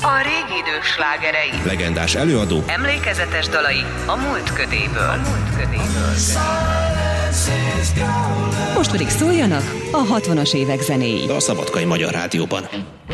A régi idők slágerei, legendás előadók, emlékezetes dalai a múlt ködéből. Most pedig szóljanak a 60-as évek zenéi. a Szabadkai Magyar Rádióban.